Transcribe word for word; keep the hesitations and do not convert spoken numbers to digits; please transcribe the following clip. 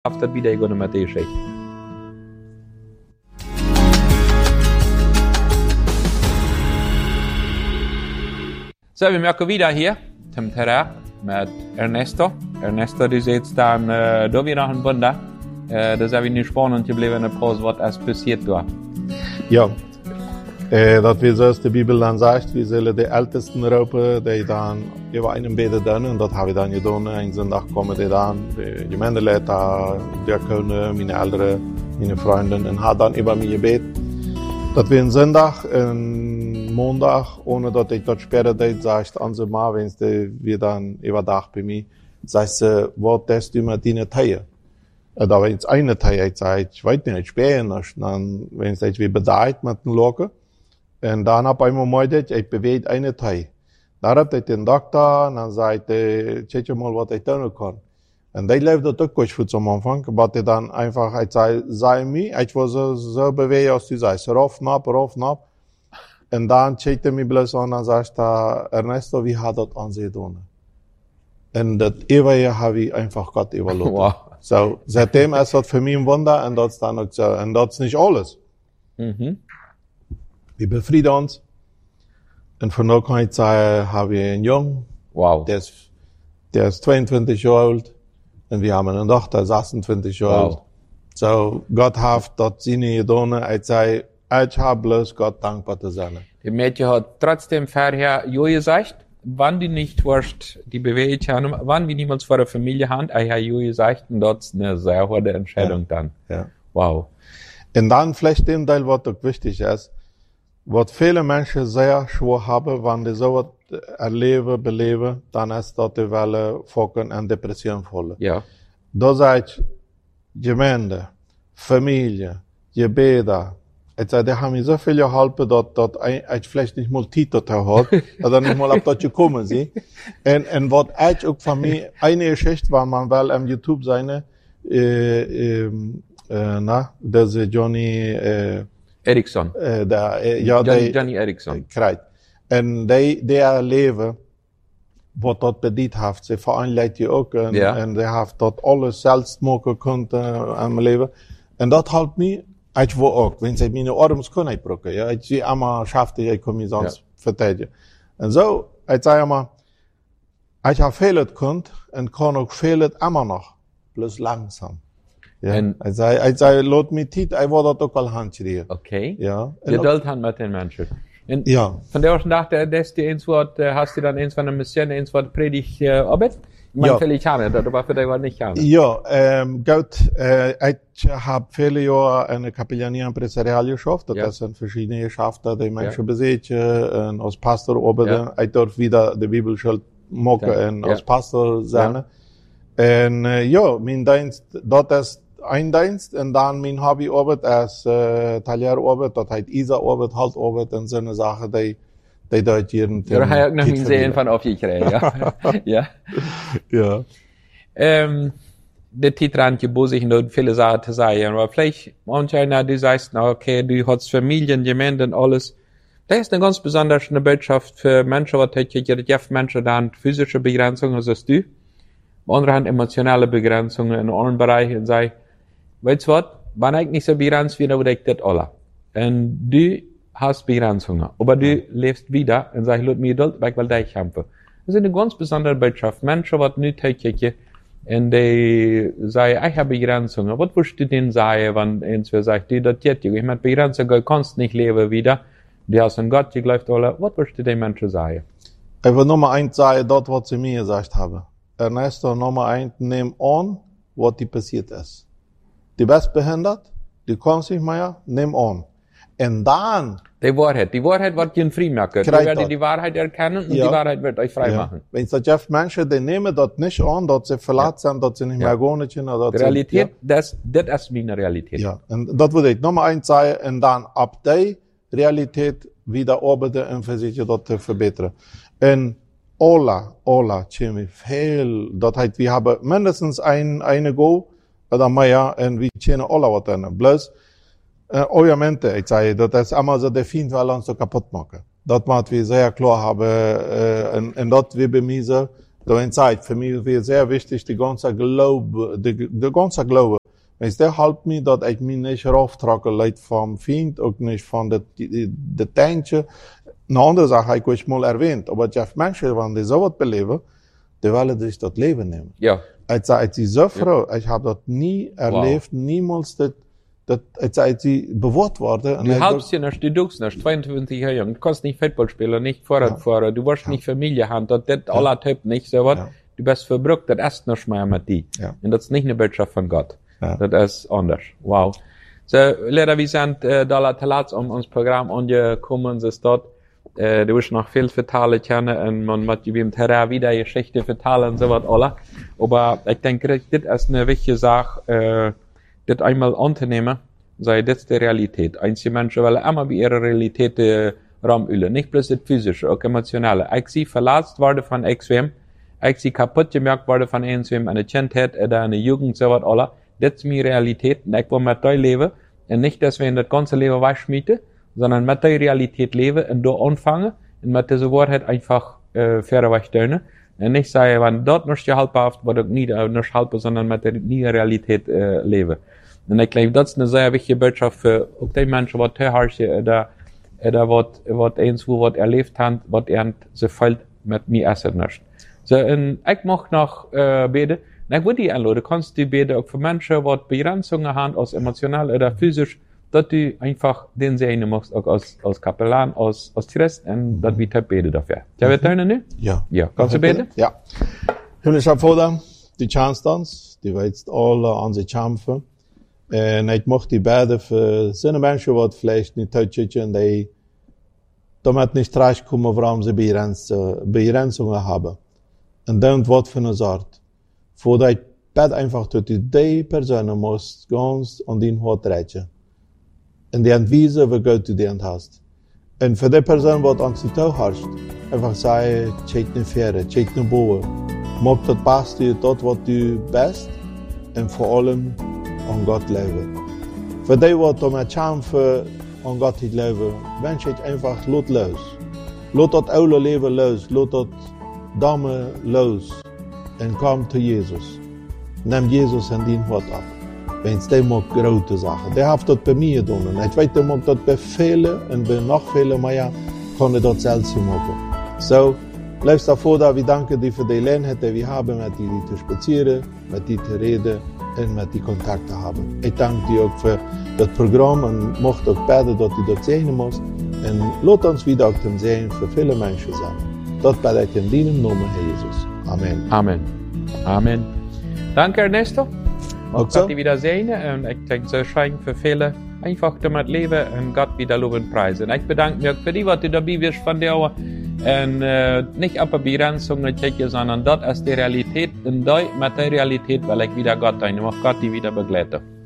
after wieder ik met deze schicht. So, wir merken wieder hier, zum Terrain mit Ernesto. Ernesto, du siehst dann, äh, da wieder ein Wunder. Äh, das ist nicht spannend geblieben, was ist passiert da. Ja, äh, das wie so ist die Bibel dann sagt, wir sollen die Ältesten rufen, die dann über einen beten dann, und das habe ich dann getan. Einen Sonntag kommen die dann, die Gemeindeleiter, Diakone, meine Eltern, meine Freunde, und haben dann über mich gebeten. Das wir einen Sonntag, einen Montag, ohne dass ich das später date, sagt Anse mal, wenn sie wir dann überdacht bei mir, sagt sie, was tust du mit deinen Teilen? Da wenn es eine Teil, ich sage, ich weiß nicht, ich spähe nicht, dann, wenn es wie bedeutet mit dem Locken, und dann hab ich einmal gemeldet, ich bewege eine Teil. Dann hab ich den Doktor, und dann sagt er, check mal, was ich tun kann. Und die läuft das auch gut zum Anfang, aber ich dann einfach, ich sage, sei mir, ich war so, so bewegt, als du sagst, rauf, nab, rauf, nab. Und dann checkt er mich bloß an, und sagt er, Ernesto, wie hat das ansehen? Und das ewige habe ich einfach Gott überlassen. Wow. So, seitdem ist das für mich ein Wunder, und das ist dann auch so, und das ist nicht alles. Mhm. Wir befrieden uns. Und von da kann ich sagen, habe ich einen Jungen. Wow. Der ist, der ist zweiundzwanzig Jahre alt. Und wir haben eine Tochter, sechsundzwanzig Jahre alt. Wow. So, Gott hat das seine getan. Ich sage, ich habe bloß Gott dankbar zu sein. Die Mädchen hat trotzdem vorher Jo gesagt, wann die nicht wurscht, die bewegt haben, wann wir niemals vor der Familie haben, ich habe Jo gesagt, und das ist eine sehr hohe Entscheidung Ja. dann. Ja. Wow. Und dann vielleicht dem Teil, was auch wichtig ist, was viele Menschen sehr schwer haben, wenn die sowas erleben, beleben, dann ist das die Welle Folgen und Depression voll. Ja. Da sagt Gemeinde, Familie, Gebete, ich sage, die haben mir so viel geholfen, dass, dass ich vielleicht nicht mal Titel hat, oder nicht mal auf das gekommen sind. Und, und was ich auch von mir, eine Geschichte war, man will am YouTube seine, äh, äh, na, das ist Johnny, äh, Eriksson. äh, der, äh, ja, Johnny, der, Johnny Eriksson. krijgt. En die, die erleven wat dat bedient heeft. Ze veranleidt je ook. En, Ja. en die heeft dat alles zelfs maken kunnen aan mijn leven. En dat helpt me. Ik wil ook. Wenn ze mijn arms kunnen uitbroken. Ja, ik zie allemaal schafte, ik kom je sonst Ja. verteidigen. En zo, ik zei allemaal, ik heb veel het kunt en kan ook veel het immer nog. Plus langzaam. Ja. En- ik zei, ik zei, laat me tijd, ik wil dat ook al handschrijven. Okay. Ja. En Geduld haben mit den Menschen. Und ja. von der ersten Tag, der, dass du eins Wort, äh, hast du dann eins von der Mission, eins Wort Predigt, äh, Arbeit? Ich meine, Ja. vielleicht haben, das war für dich nicht haben. Ja, ähm, gut, äh, ich habe viele Jahre eine Kapellanie Empresarial geschafft. Das Ja. sind verschiedene Geschäfte, die Menschen Ja. besitzen. Und als Pastor arbeiten. Ich darf wieder die Bibelschule machen Ja. und Ja. als Pastor sein. Und äh, ja, mein Dienst, das ist ein Dienst. Und dann mein Hobbyarbeit ist äh, Talierarbeit, das heißt Isa-Arbeit, Haltarbeit und so eine Sache, die, die dort jeden Da habe ich auch noch Zeit nie sehen verlieren. von aufgekriegt, ja. Ja. Ja. Ähm, der Titrand gebusig und viele Sachen zu sagen, aber vielleicht, manchmal, du sagst, na, okay, du hast Familien, Gemeinde und alles. Das ist eine ganz besondere eine Botschaft für Menschen, was heute hier, Menschen, da haben physische Begrenzungen, das ist du. Andere haben emotionale Begrenzungen in allen Bereichen und sagen, weißt du was, wenn ich nicht so begrenzt bin, dann würde ich das alle. Und du hast Begrenzungen, aber du lebst wieder und sagst, lass mir Geduld, weil ich will dich kämpfen. Das ist eine ganz besondere Botschaft. Menschen, die nicht heute und die sagen, ich habe Begrenzungen. Was würdest du denen sagen, wenn eins sagt, du, das geht dir, ich meine, Begrenzungen, du kannst nicht leben wieder, du hast einen Gott, du glaubst alle, was würdest du den Menschen sagen? Ich will Nummer eins sagen, das, was sie mir gesagt haben. Ernesto, Nummer eins, nimm an, was dir passiert ist. Du bist behindert, du kannst nicht mehr, nimm an. Und dann, Die Wahrheit. Die Wahrheit wird dir frei machen. Du Kreid werdet dat. die Wahrheit erkennen und Ja. die Wahrheit wird euch frei ja, machen. wenn es gibt Menschen, die nehmen das nicht an, dass sie verletzt sind, dass sie nicht Ja. mehr gehen können, oder Die dass Realität, das, das ist meine Realität. sie, ja. ja, und das würde ich Nummer eins sagen, und dann ab der Realität wieder arbeiten und versuchen, das zu verbessern. Und alle, alle, ziemlich viel, das heißt, wir haben mindestens ein, eine Go, oder mehr, und wir kennen alle was drin. Bloß, äh, obviamente, ich sage, das ist immer so, der Feind will uns so kaputt machen. Das muss wir sehr klar haben, äh, und, und das wie bei mir so, Da in Zeit, für mich wäre sehr wichtig, die ganze Glaube, die, die ganze Glaube. Weißt du, helpt mir, dass ich mich nicht rauftrage, leid vom Feind, auch nicht von der, der Täntje. Eine andere Sache habe ich mal erwähnt, aber ich habe Menschen, wenn die sowas beleben, die wollen sich das Leben nehmen. Ja. Als als ich so froh, ja. Ich habe das nie erlebt, wow. niemals, das, das, als als ich bewusst wurde. Du halbst ja nicht, du duckst nicht, zweiundzwanzig Jahre jung, du kannst nicht Football spielen, nicht Fahrradfahrer, ja. du warst ja. nicht Familie haben, das, das ja. aller Typ nicht, so was. Ja. Du bist verbrückt, das ist nicht mehr mit dir. Ja. Und das ist nicht eine Botschaft von Gott. Ja. Das ist anders. Wow. So, leider, wir sind, äh, da lat um uns Programm angekommen, es ist dort, äh, du wirst noch viel vertalen können, und man muss wie im Terrain wieder Geschichte vertalen und so was, alle. Aber ich denke, das ist eine wichtige Sache, äh, das einmal anzunehmen, sei das die Realität. Einige Menschen wollen immer bei ihrer Realität äh, rumülen. Nicht bloß das physische, auch emotionale. Ich sie verletzt worden von irgendwem, ich sie kaputt gemacht worden von irgendwem, eine Kindheit oder eine Jugend, so was, alle. Das ist meine Realität, und ich will mit der leben, und nicht, dass wir in das ganze Leben wegschmieden, sondern mit der Realität leben und da anfangen, und mit dieser Wahrheit einfach, äh, fair wegstellen. Und nicht sagen, wenn dort nicht gehalten wird, wird ich nicht, äh, nicht halten, sondern mit der neuen Realität, äh, leben. Und ich glaube, das ist eine sehr wichtige Botschaft für auch die Menschen, die teilhaben, oder, oder, was, was irgendwo was erlebt haben, was er so viel mit mir essen nicht. So, und ich mag noch, äh, beten. Ich würde dich einladen, kannst du beten auch für Menschen, die Begrenzungen haben, aus emotional oder physisch, dass du einfach den sehen musst, auch als, als Kapellan, als, als Christ, und dass wir da beten dafür. Ja, wir tun nicht? Ja. Ja. Kannst du beten? Ja. Himmlischer Vater, die chance uns, die weißt alle an sich kämpfen. Und ich möchte die beten für so Menschen, die vielleicht nicht touchen, die damit nicht rauskommen, warum sie Begrenzungen haben. Und dann was für eine Sorte. Voor dat bed einfach tot die Personen moest ganz an den Hort reichen. En die entwiesen, wie Gott du die hast. En für die Person, die Angst die Tau hast, einfach sagen, check ne Fähre, check ne Boe. Mach das Beste, dort, was du bist, und vor allem an Gott leben. Für die, die damit kämpfen, an Gott leben, wünsche ich einfach, lot los. Lot das oude Leben los, lot das Dame los. En kom zu Jesus. Neem Jesus in die Wort ab. Wenn's der mag grote Sachen. Der hat das bei mir getan. Und ich weiß, der mag das bei vielen und bei noch vielen mehr, kann er das selbst machen. So, bleibst davor da, wir danken dir für die Lernheit, die wir haben, mit dir zu spazieren, mit dir zu reden und mit dir Kontakte haben. Ich danke dir auch für das Programm und möchte auch beten, dass du das sehen musst. Und lass uns wieder auch dem Sehen für viele Menschen sein. Das bete ich in deinem Namen, Herr Jesus. Amen. Amen. Amen. Danke, Ernesto. Und so. Gott wieder segnen. Und ich denke, so scheint für viele einfach damit leben und Gott wieder loben und preisen. Ich bedanke mich für die, was du dabei bist von dir. Und äh, nicht auf eine Begrenzung, sondern dort ist die Realität. Und dort mit der Realität, weil ich wieder Gott ein, Gott die wieder begleite.